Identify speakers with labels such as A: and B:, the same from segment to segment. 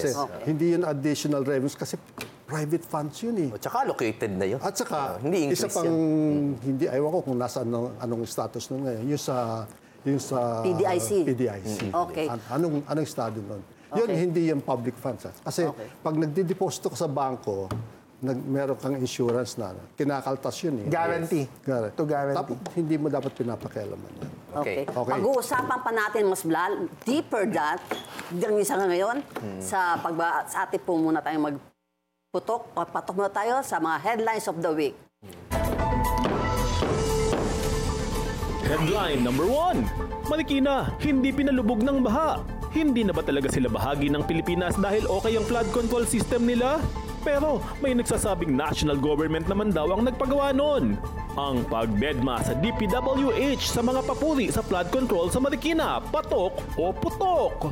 A: Kasi hindi yun additional revenues kasi private funds yun eh.
B: At saka allocated na yun.
A: At saka,
B: hindi
A: isa pang, hindi, ayaw ko kung nasa anong status nun ngayon. Yung sa
C: PDIC. Okay.
A: Anong estado nun? Yun, hindi yung public funds. Kasi pag nagdideposito ka sa bangko, meron kang insurance na, kinakaltas yun eh.
D: Guarantee. To guarantee.
A: Tapos, hindi mo dapat pinapakialaman yan.
C: Okay. Pag-uusapan pa natin mas deeper that, hanggang isa ngayon, sa atin po muna tayong patok muna tayo sa mga headlines of the week.
E: Headline number 1. Marikina, hindi pinalubog ng baha. Hindi na ba talaga sila bahagi ng Pilipinas dahil okay ang flood control system nila? Pero may nagsasabing national government naman daw ang nagpagawa nun. Ang pagdedma sa DPWH sa mga papuri sa flood control sa Marikina, patok o putok?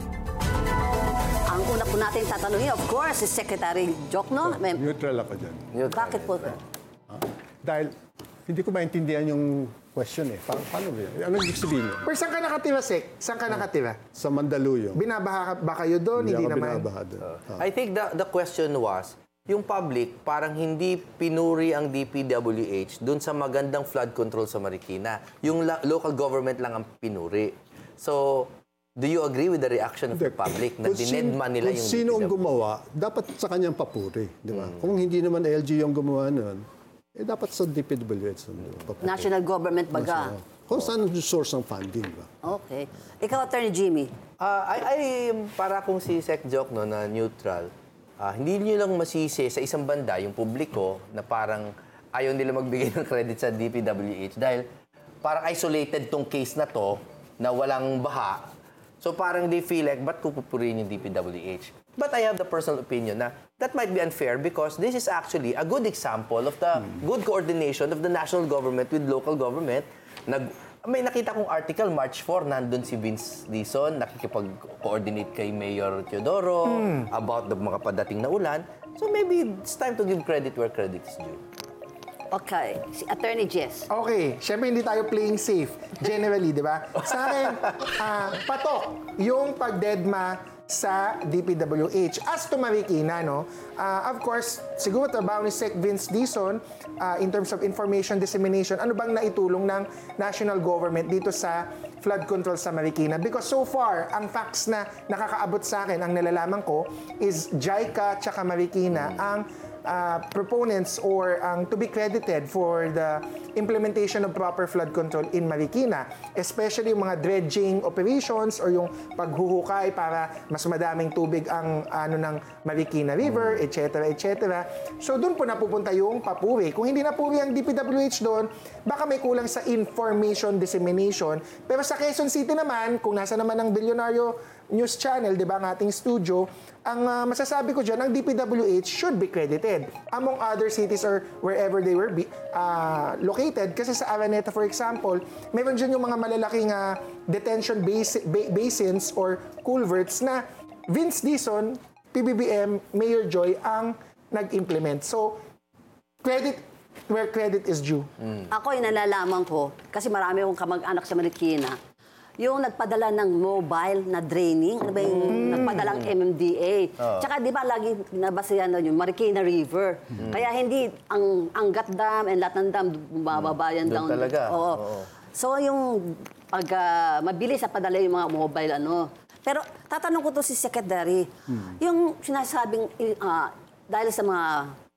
C: Ang una po natin tatanungin, of course, is Secretary Jokno.
A: Neutral ako dyan.
C: Bakit po?
A: Dahil hindi ko maintindihan yung question eh. Paano ba yun? Anong ibig sabihin yun?
D: Pero saan ka nakatira, Sek? Saan ka nakatira?
A: Sa Mandaluyong.
D: Binabaha ba kayo doon? Hindi
A: ako
D: naman.
A: binabaha doon.
B: I think the question was, yung public parang hindi pinuri ang DPWH dun sa magandang flood control sa Marikina. Yung local government lang ang pinuri. So, do you agree with the reaction of the public na dinedma nila yung DPWH?
A: Kung sino ang gumawa, dapat sa kanyang papuri. Di ba? Kung hindi naman LG yung gumawa nun, dapat sa DPWH.
C: National government baga.
A: Kung saan ang source ng funding ba?
C: Okay. Ikaw, Attorney Jimmy.
B: Para kung si Sec Joke na neutral, hindi nyo lang masisi sa isang banda yung publiko na parang ayaw nila magbigay ng credit sa DPWH dahil parang isolated tong case na to na walang baha. So parang they feel like, ba't kupupurihin yung DPWH? But I have the personal opinion na that might be unfair because this is actually a good example of the good coordination of the national government with local government. May nakita kong article, March 4, nandun si Vince Dizon, nakikipag-coordinate kay Mayor Teodoro about the mga padating na ulan. So maybe it's time to give credit where credit is due.
C: Okay. Si Attorney Jess.
D: Okay. Siyempre, hindi tayo playing safe. Generally, di ba? Sa akin, patok yung pagdedma sa DPWH. As to Marikina, no? Of course, siguro trabaho ni Sec Vince Dizon in terms of information dissemination, ano bang naitulong ng national government dito sa flood control sa Marikina? Because so far, ang facts na nakakaabot sa akin, ang nalalaman ko, is JICA tsaka Marikina ang proponents or ang to be credited for the implementation of proper flood control in Marikina, especially yung mga dredging operations or yung paghuhukay para mas madaming tubig ang ng Marikina River, etc. etc. So doon po napupunta yung papuri. Kung hindi napuri ang DPWH doon, baka may kulang sa information dissemination. Pero sa Quezon City naman, kung nasa naman ang Bilyonaryo News Channel, di ba, ang ating studio, ang masasabi ko dyan, ang DPWH should be credited among other cities or wherever they were located. Kasi sa Araneta, for example, meron dyan yung mga malalaking detention basins or culverts na Vince Dizon, PBBM, Mayor Joy ang nag-implement. So, credit where credit is due.
C: Ako, inalalaman ko, kasi marami akong kamag-anak sa Marikina, yung nagpadala ng mobile na draining, ano ba yung nagpadalang MMDA. Tsaka di ba lagi nabasihan na yun, Marikina River. Kaya hindi, ang Gat Dam and lahat ng dam, bumababa yan down.
B: Talaga.
C: Oo. So yung pag mabilis na padala yung mga mobile, ano. Pero tatanong ko to si Secretary, yung sinasabing, dahil sa mga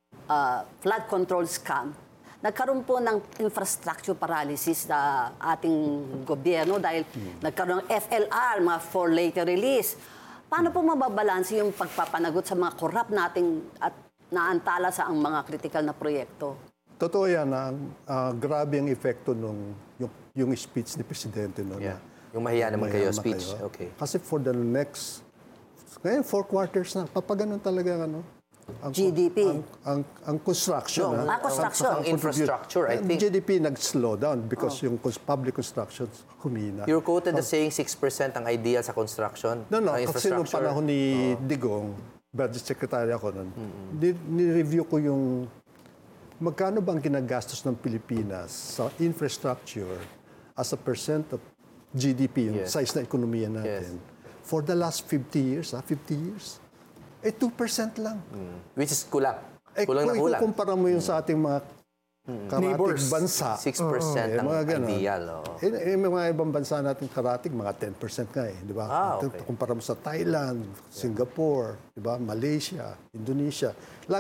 C: flood control scam, nagkaroon po ng infrastructure paralysis sa ating gobyerno dahil nagkaroon ng FLR, mga for later release. Paano po mababalanse yung pagpapanagot sa mga corrupt nating at naantala sa ang mga critical na proyekto?
A: Totoo yan, grabe ang epekto nung yung speech ni Presidente. No,
B: Yeah. Yung mahiya naman kayo speech. Okay.
A: Kasi for the next, ngayon 4 quarters na, papaganon talaga ang
C: GDP.
A: Ang construction.
C: Construction.
B: Ang infrastructure, I think.
A: GDP nag-slow down because yung public construction humina.
B: You're quoted as saying 6% ang ideal sa construction.
A: No,
B: ang
A: kasi nung panahon ni Digong, budget secretary ako nun, ni-review ko yung magkano bang ginagastos ng Pilipinas sa infrastructure as a percent of GDP, yung size na ekonomiya natin. For the last 50 years, 50 years. Eh, 2% lang.
B: Which is kulang.
A: Eh,
B: Kulang na
A: kung
B: kulang.
A: ikukumpara mo yun sa ating mga karatig
D: Neighbors.
A: bansa,
B: 6% ang
A: mga ganon.
B: ideal.
A: Mga ibang bansa natin karatig, mga 10% nga eh, di ba?
B: Okay.
A: Kumpara mo sa Thailand, Singapore, di ba? Malaysia, Indonesia.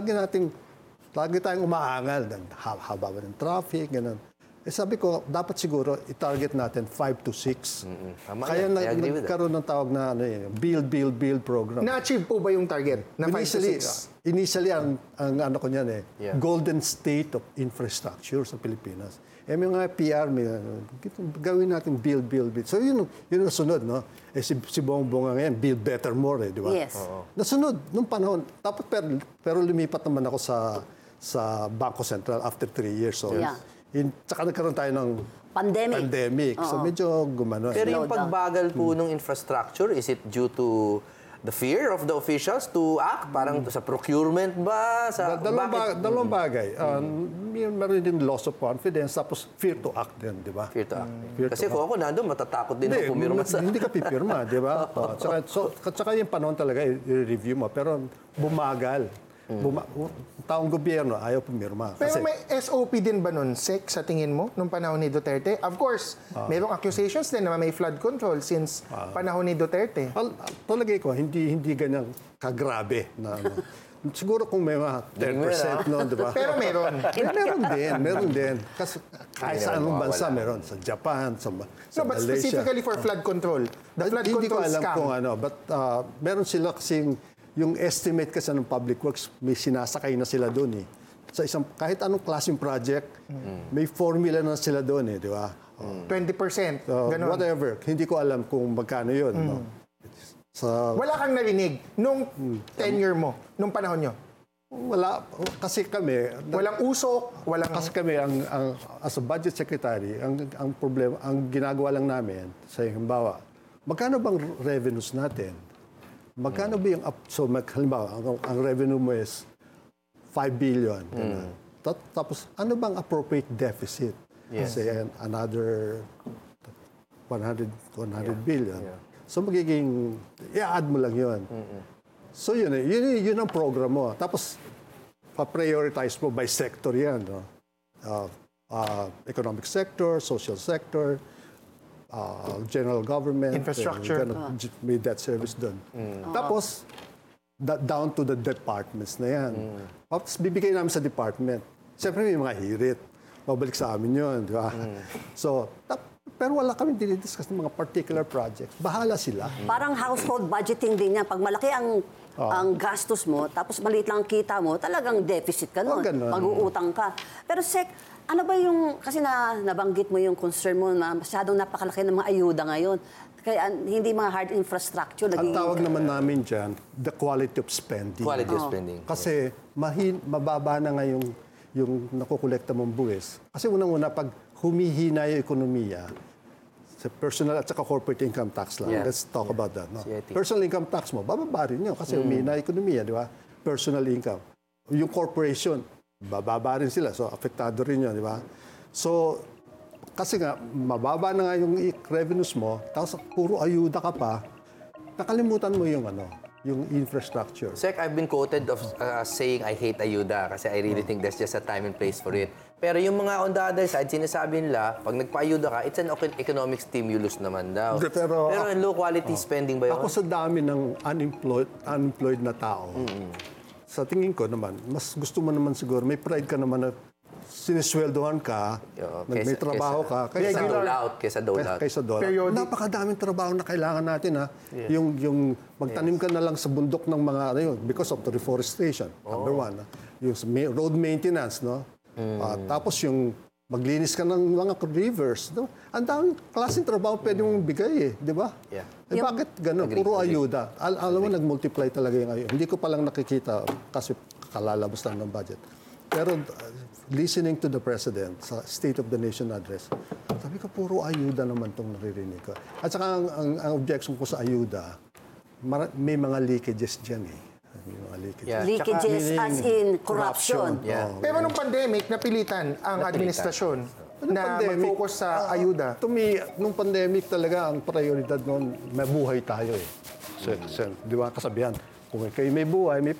A: Lagi tayong umaangal. Haba ng traffic, gano'n. Eh sabi ko, dapat siguro i-target natin 5 to 6.
B: Tama
A: Kaya
B: yan. I agree with that.
A: nagkaroon ng tawag na build program.
D: Na-achieve po ba yung target na 5 to 6?
A: Initially, ang ano ko niyan
B: Yeah.
A: golden state of infrastructure sa Pilipinas. Eh, may mga PR, gawin natin build. So, yun ang sunod, no? Eh, si Bongbong nga ngayon, build better more, eh, di ba?
C: Yes.
A: Nasunod, nung panahon. Tapos, pero lumipat naman ako sa Bangko Sentral after 3 years. So,
C: Yeah.
A: Tsaka nagkaroon tayo ng
C: Pandemic.
A: So, medyo gumano.
B: Pero yung
C: Slow down.
B: pagbagal po ng infrastructure, is it due to the fear of the officials to act? Parang sa procurement ba?
A: Dalawang bagay. Meron din loss of confidence, tapos fear to act din, di ba?
B: Fear to act.
A: Fear to
B: Kasi kung ako nandun, matatakot din ako pumirma sa...
A: Hindi ka pipirma, di ba? Tsaka yung panahon talaga, i-review mo. Pero bumagal. Taong gobyerno, ayaw pumirma.
D: Pero may SOP din ba nun, Sec, sa tingin mo, nung panahon ni Duterte? Of course, mayroong accusations din na may flood control since panahon ni Duterte.
A: Talagay ko, hindi ganyan kagrabe na ano. Siguro kung may mga 10% no, di ba?
D: Pero meron.
A: Meron din. Kasi kahit sa anong bansa meron. Sa Japan, sa
D: No, but
A: Malaysia.
D: specifically for flood control. The flood
A: Hindi ko
D: control
A: alam
D: scam.
A: kung ano. But meron sila kasing, yung estimate kasi ng Public Works, may sinasakay na sila doon eh. Sa isang, kahit anong klaseng project, may formula na sila doon eh, di ba?
D: 20%. Ganon.
A: Whatever. Hindi ko alam kung magkano yun. No? Sa,
D: Wala kang narinig nung tenure mo, nung panahon nyo.
A: wala. Kasi kami,
D: Walang usok, walang...
A: Kasi kami, as a budget secretary, ang problema, ang ginagawa lang namin, sa halimbawa, magkano bang revenues natin? Magkano ba yung, halimbawa, ang revenue mo is 5 billion. Tapos, ano bang appropriate deficit?
B: Yes.
A: Say, another 100 billion. So, magiging, i-add mo lang yun. So, yun ang program mo. Tapos, pa-prioritize mo by sector yan. No? Economic sector, social sector, general government.
D: Infrastructure.
A: May debt service doon. Tapos, down to the departments na yan. Tapos, bibigay namin sa department. Siyempre, may mga hirit. Mabalik sa amin yun, di ba? So, pero wala kami dinidiscuss ng mga particular projects. Bahala sila.
C: Parang household budgeting din yan. Pag malaki ang gastos mo, tapos maliit lang ang kita mo, talagang deficit ka nun.
A: Ganun.
C: Mag-uutang ka. Pero Sec, ano ba yung, kasi nabanggit mo yung concern mo na masyadong napakalaki ng mga ayuda ngayon. Kaya hindi mga hard infrastructure.
A: Ang tawag naman namin dyan, the quality of spending.
B: Quality of spending.
A: Kasi mababa na nga yung nakukolekta mong buwis. Kasi unang-una, pag humihina yung ekonomiya, sa personal at saka corporate income tax lang.
B: Yeah.
A: Let's talk about that. No?
B: CIT.
A: Personal income tax mo, bababa rin yun kasi humihina yung ekonomiya, di ba? Personal income. Yung corporation, bababa rin sila. So, apektado rin yun, di ba? So, kasi nga, mababa na nga yung revenues mo, tapos puro ayuda ka pa, nakalimutan mo yung yung infrastructure.
B: Sec, I've been quoted of saying I hate ayuda kasi I really think there's just a time and place for it. Pero yung mga on the other side, sinasabi nila, pag nagpa-ayuda ka, it's an economic stimulus naman daw.
A: Pero
B: low quality spending ba yun?
A: Ako sa dami ng unemployed na tao, sa tingin ko naman, mas gusto mo naman siguro, may pride ka naman na sinisweldohan ka, may trabaho ka.
B: Kaysa dole out.
A: Kaysa dole out.
D: Periodic.
A: Napakadaming trabaho na kailangan natin. Yung magtanim ka na lang sa bundok ng mga, because of the reforestation, number one. Yung road maintenance, no? Tapos yung maglinis ka ng mga rivers. No? Ang daming klaseng trabaho pwede mong bigay di ba?
B: Yeah.
A: Bakit ganun? Puro ayuda. Alam mo, nag-multiply talaga yung ayuda. Hindi ko palang nakikita kasi kalalabas lang ng budget. Pero listening to the President sa State of the Nation address, sabi ko, puro ayuda naman itong naririnig ko. At saka ang objection ko sa ayuda, may mga leakages dyan May mga leakages.
B: Yeah.
C: Leakages
A: Tsaka,
C: as in corruption.
B: Yeah.
D: Pero nung pandemic, napilitan ang administrasyon na
A: pandemic?
D: mag-focus sa ayuda.
A: To me, nung pandemic talaga, ang prioridad noon, mabuhay tayo Di ba? Kasabihan, Kung kayo may buhay, may